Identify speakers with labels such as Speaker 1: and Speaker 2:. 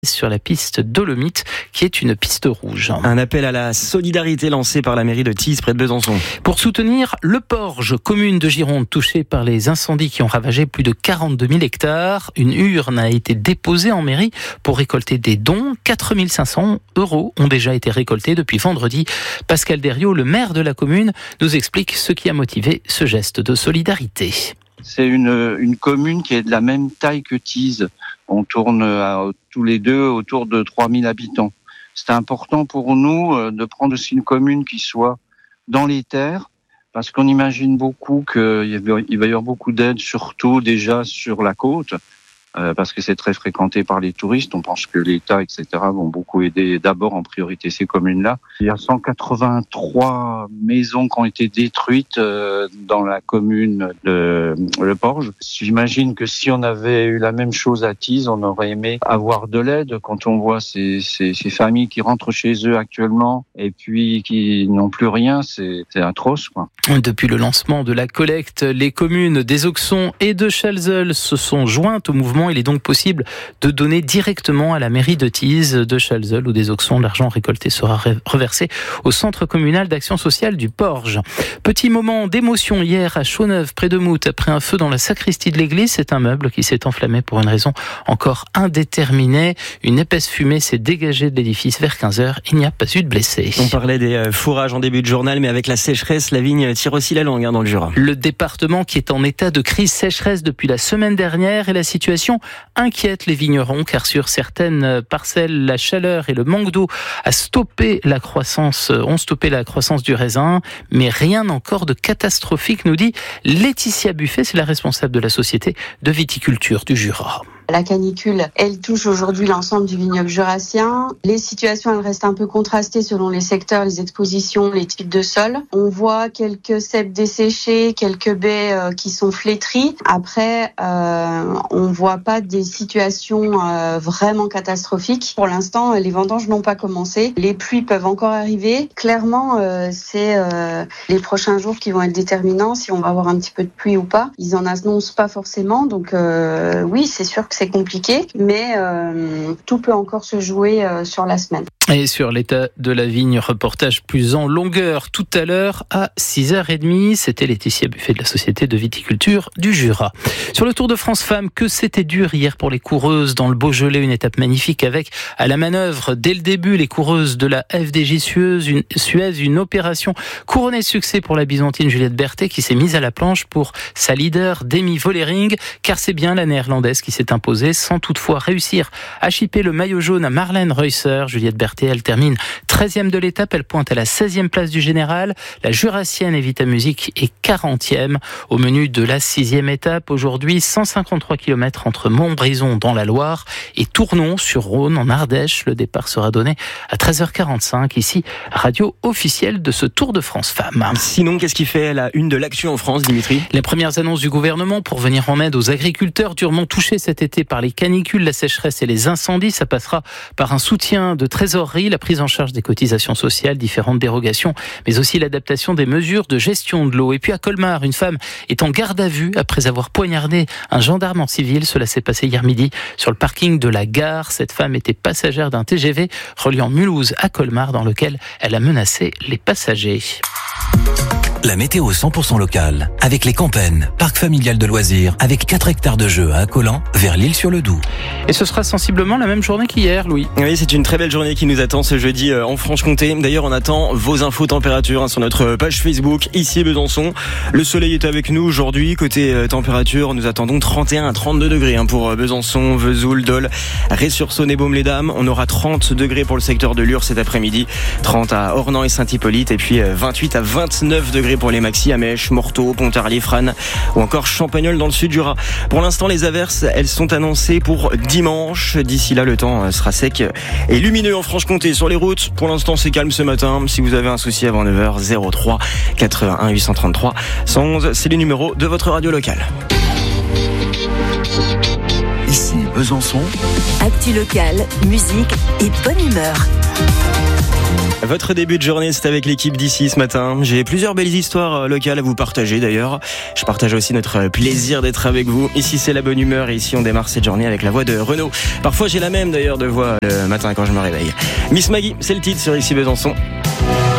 Speaker 1: sur la piste Dolomite, qui est une piste rouge.
Speaker 2: Un appel à la solidarité lancé par la mairie de Thise, près de Besançon.
Speaker 1: Pour soutenir Le Porge, commune de Gironde touchée par les incendies qui ont ravagé plus de 42 000 hectares, une urne a été déposée en mairie pour récolter des dons. 4 500 € ont déjà été récoltés depuis vendredi. Pascal Deriot, le maire de la commune, nous explique ce qui a motivé ce geste de solidarité.
Speaker 3: C'est une commune qui est de la même taille que Thise. On tourne tous les deux autour de 3000 habitants. C'est important pour nous de prendre aussi une commune qui soit dans les terres, parce qu'on imagine beaucoup qu'il va y avoir beaucoup d'aide, surtout déjà sur la côte, parce que c'est très fréquenté par les touristes. On pense que l'État, etc., vont beaucoup aider d'abord en priorité ces communes-là. Il y a 183 maisons qui ont été détruites dans la commune de Le Porge. J'imagine que si on avait eu la même chose à Thise, on aurait aimé avoir de l'aide. Quand on voit ces familles qui rentrent chez eux actuellement et puis qui n'ont plus rien, c'est atroce, quoi.
Speaker 1: Depuis le lancement de la collecte, les communes des Auxons et de Chalzeul se sont jointes au mouvement. Il est donc possible de donner directement à la mairie de Thise, de Chalzeul ou des Auxons. L'argent récolté sera reversé au centre communal d'action sociale du Porge. Petit moment d'émotion hier à Chauneuf, près de Mout, après un feu dans la sacristie de l'église. C'est un meuble qui s'est enflammé pour une raison encore indéterminée. Une épaisse fumée s'est dégagée de l'édifice vers 15h. Il n'y a pas eu de blessés.
Speaker 2: On parlait des fourrages en début de journal, mais avec la sécheresse, la vigne tire aussi la langue dans le Jura.
Speaker 1: Le département qui est en état de crise sécheresse depuis la semaine dernière, et la situation inquiète les vignerons, car sur certaines parcelles, la chaleur et le manque d'eau ont stoppé la croissance du raisin, mais rien encore de catastrophique, nous dit Laetitia Buffet, c'est la responsable de la société de viticulture du Jura.
Speaker 4: La canicule, elle touche aujourd'hui l'ensemble du vignoble jurassien. Les situations, elles restent un peu contrastées selon les secteurs, les expositions, les types de sols. On voit quelques ceps desséchés, quelques baies qui sont flétries. Après, on voit pas des situations vraiment catastrophiques. Pour l'instant, les vendanges n'ont pas commencé. Les pluies peuvent encore arriver. Clairement, c'est les prochains jours qui vont être déterminants, si on va avoir un petit peu de pluie ou pas. Ils en annoncent pas forcément, donc oui, c'est sûr que c'est compliqué, mais tout peut encore se jouer sur la semaine.
Speaker 1: Et sur l'état de la vigne, reportage plus en longueur tout à l'heure à 6h30. C'était Laetitia Buffet de la Société de Viticulture du Jura. Sur le Tour de France Femmes, que c'était dur hier pour les coureuses dans le Beaujolais. Une étape magnifique avec à la manœuvre dès le début les coureuses de la FDJ Suez, une opération couronnée de succès pour la Byzantine Juliette Berthet qui s'est mise à la planche pour sa leader Demi Vollering, car c'est bien la néerlandaise qui s'est imposée sans toutefois réussir à chipper le maillot jaune à Marlène Reusser. Juliette Berthet, elle termine 13e de l'étape, elle pointe à la 16e place du général. La jurassienne Evita Music est 40e. Au menu de la 6e étape, aujourd'hui 153 km entre Montbrison dans la Loire et Tournon sur Rhône en Ardèche. Le départ sera donné à 13h45, ici, radio officielle de ce Tour de France Femmes.
Speaker 2: Sinon, qu'est-ce qui fait la une de l'actu en France, Dimitri ?
Speaker 1: Les premières annonces du gouvernement pour venir en aide aux agriculteurs durement touchés cet été par les canicules, la sécheresse et les incendies. Ça passera par un soutien de trésorerie, la prise en charge des cotisations sociales, différentes dérogations, mais aussi l'adaptation des mesures de gestion de l'eau. Et puis à Colmar, une femme est en garde à vue après avoir poignardé un gendarme en civil. Cela s'est passé hier midi sur le parking de la gare. Cette femme était passagère d'un TGV reliant Mulhouse à Colmar, dans lequel elle a menacé les passagers.
Speaker 5: La météo 100% locale, avec les Campennes, parc familial de loisirs, avec 4 hectares de jeux à Accolan, vers l'Isle-sur-le-Doubs.
Speaker 1: Et ce sera sensiblement la même journée qu'hier, Louis.
Speaker 2: Oui, c'est une très belle journée qui nous attend ce jeudi en Franche-Comté. D'ailleurs, on attend vos infos température sur notre page Facebook, ici Besançon. Le soleil est avec nous aujourd'hui. Côté température, nous attendons 31 à 32 degrés pour Besançon, Vesoul, Dole, Ré-sur-Saône et Baume-les-Dames. On aura 30 degrés pour le secteur de Lure cet après-midi, 30 à Ornans et Saint-Hippolyte, et puis 28 à 29 degrés pour les maxi à Mèche, Morteau, Pontarlier, Frasnes ou encore Champagnole dans le sud du Jura. Pour l'instant, les averses, elles sont annoncées pour dimanche. D'ici là, le temps sera sec et lumineux en Franche-Comté. Sur les routes, pour l'instant, c'est calme ce matin. Si vous avez un souci avant 9h, 03 81 833 111, c'est les numéros de votre radio locale.
Speaker 5: Ici, Besançon.
Speaker 6: Actu locale, musique et bonne humeur.
Speaker 2: Votre début de journée, c'est avec l'équipe d'ici ce matin. J'ai plusieurs belles histoires locales à vous partager d'ailleurs. Je partage aussi notre plaisir d'être avec vous. Ici, c'est la bonne humeur et ici, on démarre cette journée avec la voix de Renaud. Parfois, j'ai la même d'ailleurs de voix le matin quand je me réveille. Miss Maggie, c'est le titre sur Ici Besançon.